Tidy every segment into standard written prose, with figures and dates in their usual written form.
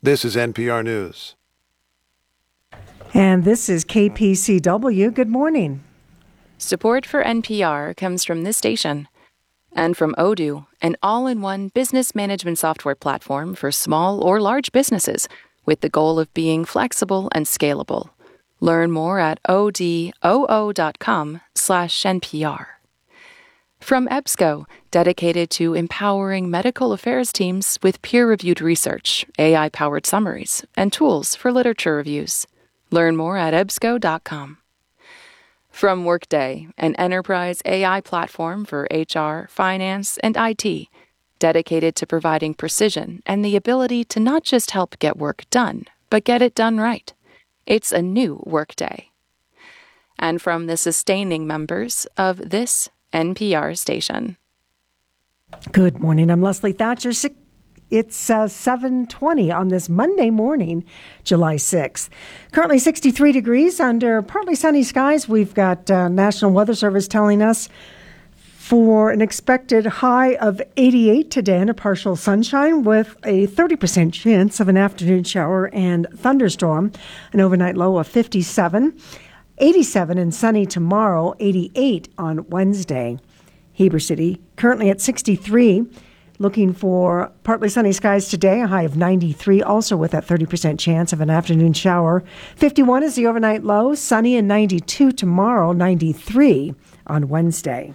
This is NPR News. And this is KPCW. Good morning. Support for NPR comes from this station and from Odoo, an all-in-one business management software platform for small or large businesses with the goal of being flexible and scalable. Learn more at odoo.com/NPR. From EBSCO, dedicated to empowering medical affairs teams with peer-reviewed research, AI-powered summaries, and tools for literature reviews. Learn more at ebsco.com. From Workday, an enterprise AI platform for HR, finance, and IT, dedicated to providing precision and the ability to not just help get work done, but get it done right. It's a new Workday. And from the sustaining members of this NPR station. Good morning. I'm Leslie Thatcher. It's 7:20 on this Monday morning, July 6th. Currently 63 degrees under partly sunny skies. We've got National Weather Service telling us for an expected high of 88 today and a partial sunshine with a 30% chance of an afternoon shower and thunderstorm. An overnight low of 57. 87 and sunny tomorrow, 88 on Wednesday. Heber City currently at 63. Looking for partly sunny skies today, a high of 93, also with that 30% chance of an afternoon shower. 51 is the overnight low, sunny and 92 tomorrow, 93 on Wednesday.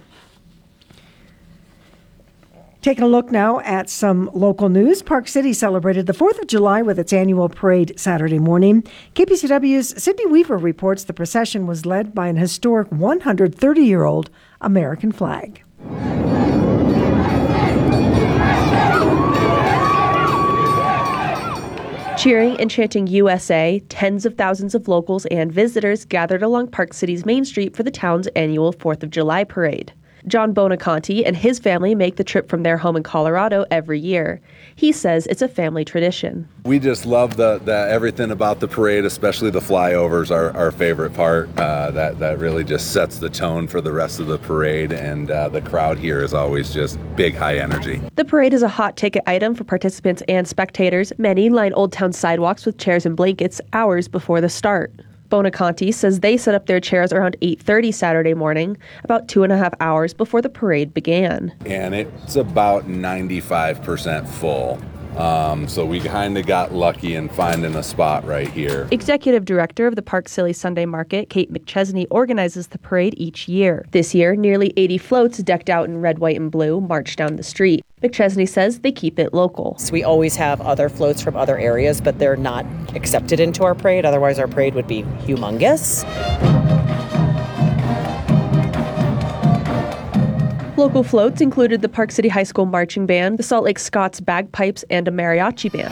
Taking a look now at some local news. Park City celebrated the 4th of July with its annual parade Saturday morning. KPCW's Sydney Weaver reports the procession was led by an historic 130-year-old American flag. Cheering and chanting USA, tens of thousands of locals and visitors gathered along Park City's Main Street for the town's annual 4th of July parade. John Bonaconti and his family make the trip from their home in Colorado every year. He says it's a family tradition. We just love the everything about the parade, especially the flyovers are our favorite part. That really just sets the tone for the rest of the parade, and the crowd here is always just big, high energy. The parade is a hot ticket item for participants and spectators. Many line Old Town sidewalks with chairs and blankets hours before the start. Bonaconti says they set up their chairs around 8:30 Saturday morning, about 2.5 hours before the parade began. And it's about 95% full. So we kind of got lucky in finding a spot right here. Executive Director of the Park City Sunday Market, Kate McChesney, organizes the parade each year. This year, nearly 80 floats decked out in red, white, and blue march down the street. McChesney says they keep it local. So we always have other floats from other areas, but they're not accepted into our parade. Otherwise, our parade would be humongous. Local floats included the Park City High School Marching Band, the Salt Lake Scots Bagpipes, and a mariachi band.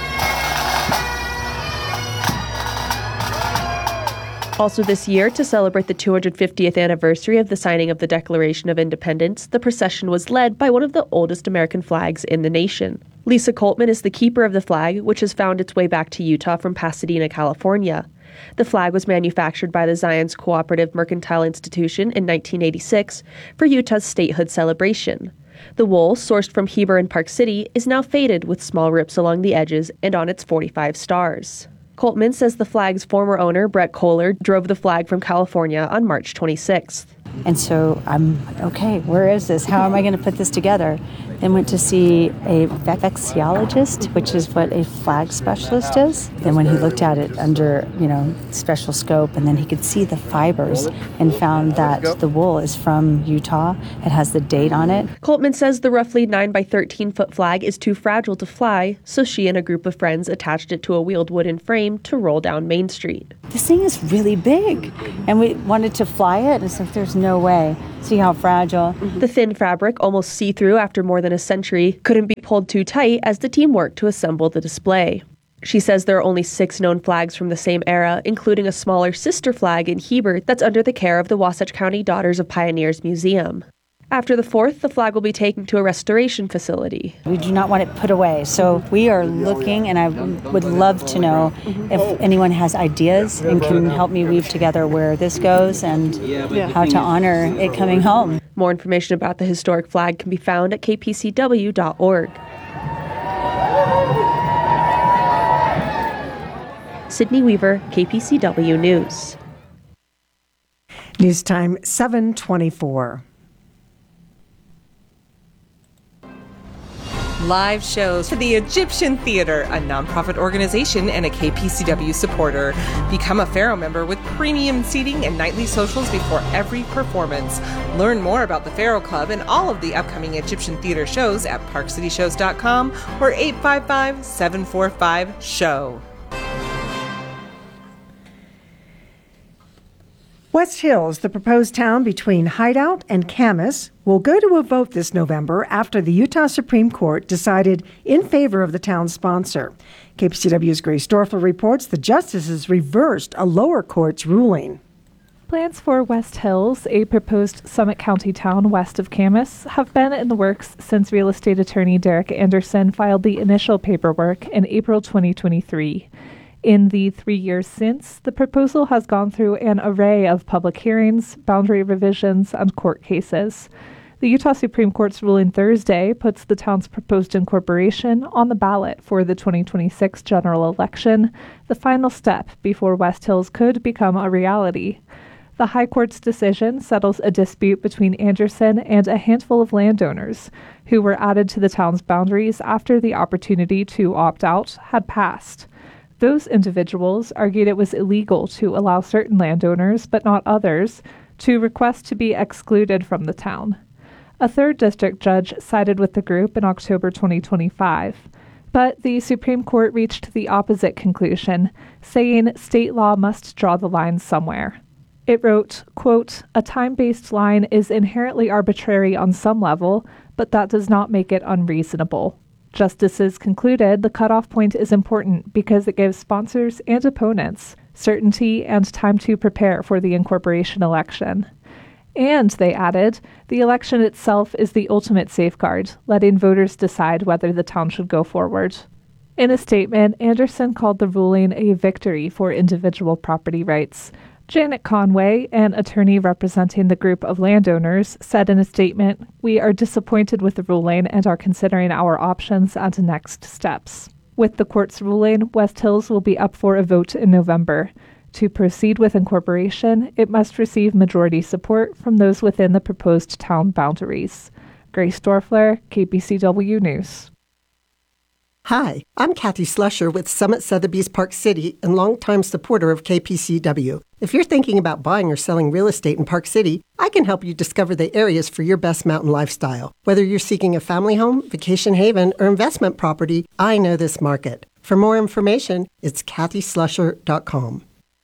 Also this year, to celebrate the 250th anniversary of the signing of the Declaration of Independence, the procession was led by one of the oldest American flags in the nation. Lisa Coltman is the keeper of the flag, which has found its way back to Utah from Pasadena, California. The flag was manufactured by the Zions Cooperative Mercantile Institution in 1986 for Utah's statehood celebration. The wool, sourced from Heber and Park City, is now faded with small rips along the edges and on its 45 stars. Coltman says the flag's former owner, Brett Kohler, drove the flag from California on March 26th. And so I'm, okay, where is this? How am I going to put this together? Then went to see a vexillologist, which is what a flag specialist is. Then when he looked at it under, special scope, and then he could see the fibers and found that the wool is from Utah. It has the date on it. Coltman says the roughly 9 by 13 foot flag is too fragile to fly, so she and a group of friends attached it to a wheeled wooden frame to roll down Main Street. This thing is really big, and we wanted to fly it, and so there's no way. See how fragile. The thin fabric, almost see-through after more than a century, couldn't be pulled too tight as the team worked to assemble the display. She says there are only 6 known flags from the same era, including a smaller sister flag in Heber that's under the care of the Wasatch County Daughters of Pioneers Museum. After the 4th, the flag will be taken to a restoration facility. We do not want it put away, so we are looking, and I would love to know if anyone has ideas and can help me weave together where this goes and how to honor it coming home. More information about the historic flag can be found at kpcw.org. Sydney Weaver, KPCW News. News time 7:24. Live shows for the Egyptian Theater, a nonprofit organization and a KPCW supporter. Become a Pharaoh member with premium seating and nightly socials before every performance. Learn more about the Pharaoh Club and all of the upcoming Egyptian Theater shows at parkcityshows.com or 855-745-SHOW. West Hills, the proposed town between Hideout and Camas, will go to a vote this November after the Utah Supreme Court decided in favor of the town's sponsor. KPCW's Grace Dorfler reports the justices reversed a lower court's ruling. Plans for West Hills, a proposed Summit County town west of Camas, have been in the works since real estate attorney Derek Anderson filed the initial paperwork in April 2023. In the 3 years since, the proposal has gone through an array of public hearings, boundary revisions, and court cases. The Utah Supreme Court's ruling Thursday puts the town's proposed incorporation on the ballot for the 2026 general election, the final step before West Hills could become a reality. The High Court's decision settles a dispute between Anderson and a handful of landowners who were added to the town's boundaries after the opportunity to opt out had passed. Those individuals argued it was illegal to allow certain landowners, but not others, to request to be excluded from the town. A third district judge sided with the group in October 2025. But the Supreme Court reached the opposite conclusion, saying state law must draw the line somewhere. It wrote, quote, "A time-based line is inherently arbitrary on some level, but that does not make it unreasonable." Justices concluded the cutoff point is important because it gives sponsors and opponents certainty and time to prepare for the incorporation election. And, they added, the election itself is the ultimate safeguard, letting voters decide whether the town should go forward. In a statement, Anderson called the ruling a victory for individual property rights. Janet Conway, an attorney representing the group of landowners, said in a statement, "We are disappointed with the ruling and are considering our options and next steps." With the court's ruling, West Hills will be up for a vote in November. To proceed with incorporation, it must receive majority support from those within the proposed town boundaries. Grace Dorfler, KPCW News. Hi, I'm Kathy Slusher with Summit Sotheby's Park City and longtime supporter of KPCW. If you're thinking about buying or selling real estate in Park City, I can help you discover the areas for your best mountain lifestyle. Whether you're seeking a family home, vacation haven, or investment property, I know this market. For more information, it's kathyslusher.com.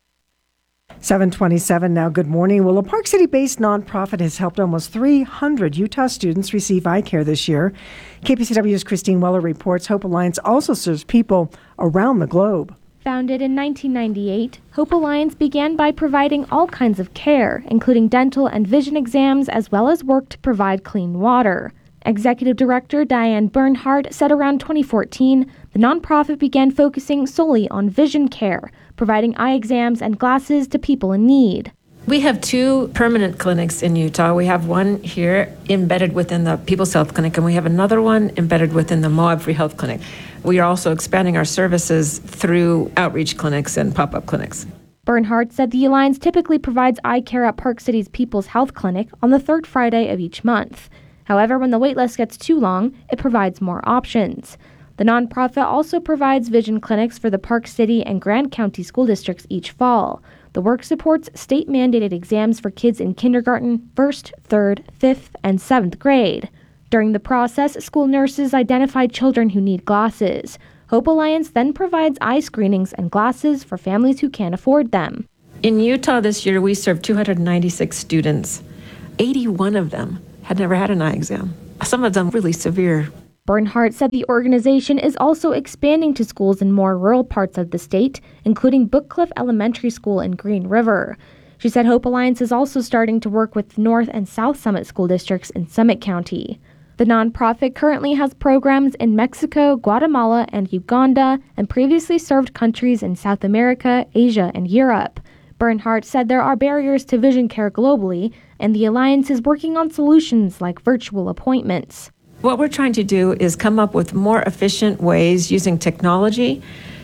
7:27 now. Good morning. Well, a Park City-based nonprofit has helped almost 300 Utah students receive eye care this year. KPCW's Christine Weller reports Hope Alliance also serves people around the globe. Founded in 1998, Hope Alliance began by providing all kinds of care, including dental and vision exams, as well as work to provide clean water. Executive Director Diane Bernhardt said around 2014, the nonprofit began focusing solely on vision care, providing eye exams and glasses to people in need. We have 2 permanent clinics in Utah. We have one here embedded within the People's Health Clinic, and we have another one embedded within the Moab Free Health Clinic. We are also expanding our services through outreach clinics and pop-up clinics. Bernhardt said the Alliance typically provides eye care at Park City's People's Health Clinic on the 3rd Friday of each month. However, when the wait list gets too long, it provides more options. The nonprofit also provides vision clinics for the Park City and Grand County school districts each fall. The work supports state-mandated exams for kids in kindergarten, 1st, 3rd, 5th, and 7th grade. During the process, school nurses identify children who need glasses. Hope Alliance then provides eye screenings and glasses for families who can't afford them. In Utah this year, we served 296 students. 81 of them had never had an eye exam, some of them really severe. Bernhardt said the organization is also expanding to schools in more rural parts of the state, including Bookcliff Elementary School in Green River. She said Hope Alliance is also starting to work with North and South Summit school districts in Summit County. The nonprofit currently has programs in Mexico, Guatemala, and Uganda, and previously served countries in South America, Asia, and Europe. Bernhardt said there are barriers to vision care globally, and the Alliance is working on solutions like virtual appointments. What we're trying to do is come up with more efficient ways using technology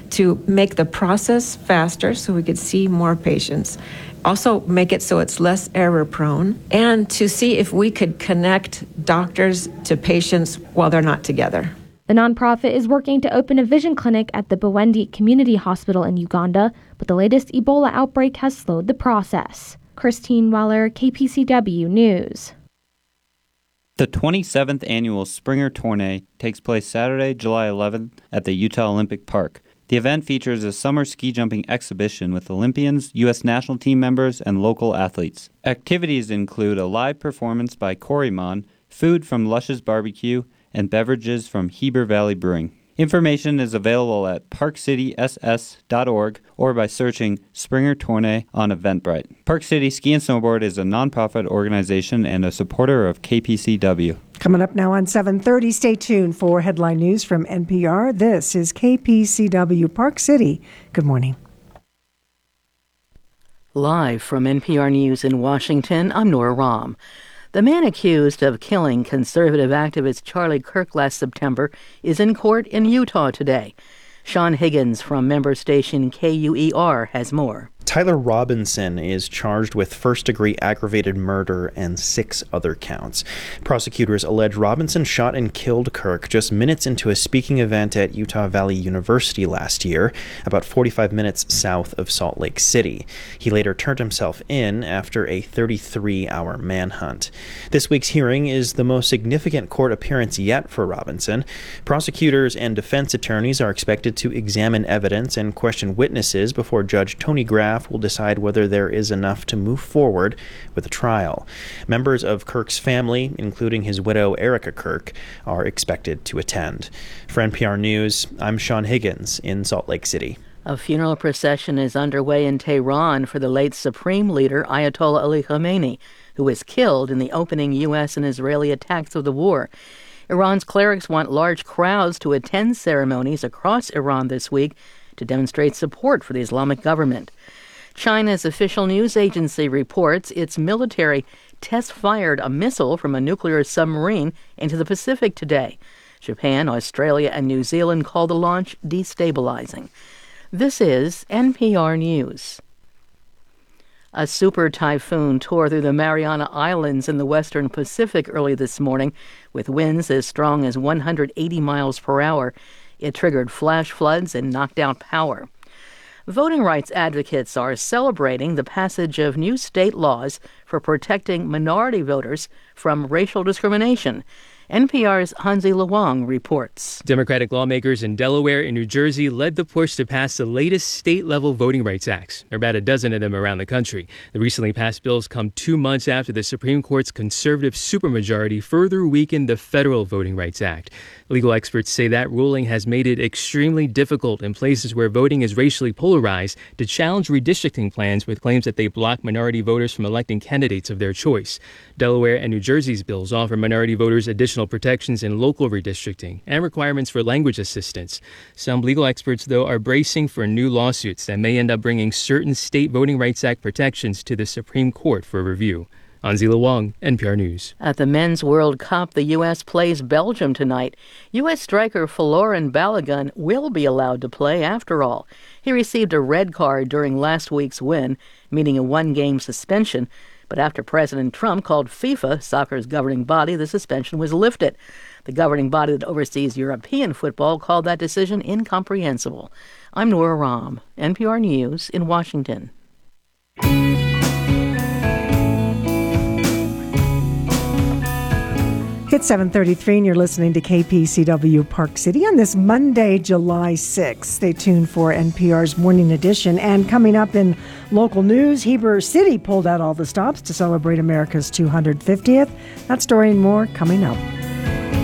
to make the process faster so we could see more patients. Also make it so it's less error prone, and to see if we could connect doctors to patients while they're not together. The nonprofit is working to open a vision clinic at the Bwendi Community Hospital in Uganda, but the latest Ebola outbreak has slowed the process. Christine Weller, KPCW News. The 27th annual Springer Tournée takes place Saturday, July 11th at the Utah Olympic Park. The event features a summer ski jumping exhibition with Olympians, U.S. national team members, and local athletes. Activities include a live performance by Corymon, food from Lush's Barbecue, and beverages from Heber Valley Brewing. Information is available at parkcityss.org or by searching Springer Tournée on Eventbrite. Park City Ski and Snowboard is a nonprofit organization and a supporter of KPCW. Coming up now on 7:30, stay tuned for headline news from NPR. This is KPCW Park City. Good morning. Live from NPR News in Washington, I'm Nora Rahm. The man accused of killing conservative activist Charlie Kirk last September is in court in Utah today. Sean Higgins from member station KUER has more. Tyler Robinson is charged with first-degree aggravated murder and 6 other counts. Prosecutors allege Robinson shot and killed Kirk just minutes into a speaking event at Utah Valley University last year, about 45 minutes south of Salt Lake City. He later turned himself in after a 33-hour manhunt. This week's hearing is the most significant court appearance yet for Robinson. Prosecutors and defense attorneys are expected to examine evidence and question witnesses before Judge Tony Graff will decide whether there is enough to move forward with a trial. Members of Kirk's family, including his widow Erica Kirk, are expected to attend. For NPR News, I'm Sean Higgins in Salt Lake City. A funeral procession is underway in Tehran for the late Supreme Leader Ayatollah Ali Khamenei, who was killed in the opening U.S. and Israeli attacks of the war. Iran's clerics want large crowds to attend ceremonies across Iran this week to demonstrate support for the Islamic government. China's official news agency reports its military test-fired a missile from a nuclear submarine into the Pacific today. Japan, Australia, and New Zealand call the launch destabilizing. This is NPR News. A super typhoon tore through the Mariana Islands in the western Pacific early this morning, with winds as strong as 180 miles per hour. It triggered flash floods and knocked out power. Voting rights advocates are celebrating the passage of new state laws for protecting minority voters from racial discrimination. NPR's Hansi Lawang reports. Democratic lawmakers in Delaware and New Jersey led the push to pass the latest state-level voting rights acts. There are about a dozen of them around the country. The recently passed bills come 2 months after the Supreme Court's conservative supermajority further weakened the Federal Voting Rights Act. Legal experts say that ruling has made it extremely difficult in places where voting is racially polarized to challenge redistricting plans with claims that they block minority voters from electing candidates of their choice. Delaware and New Jersey's bills offer minority voters additional protections in local redistricting and requirements for language assistance. Some legal experts, though, are bracing for new lawsuits that may end up bringing certain state Voting Rights Act protections to the Supreme Court for review. Hansi Lawang, NPR News. At the Men's World Cup, the U.S. plays Belgium tonight. U.S. striker Folarin Balogun will be allowed to play after all. He received a red card during last week's win, meaning a 1-game suspension. But after President Trump called FIFA, soccer's governing body, the suspension was lifted. The governing body that oversees European football called that decision incomprehensible. I'm Nora Rahm, NPR News in Washington. It's 7:33 and you're listening to KPCW Park City on this Monday, July 6th. Stay tuned for NPR's Morning Edition. And coming up in local news, Heber City pulled out all the stops to celebrate America's 250th. That story and more coming up.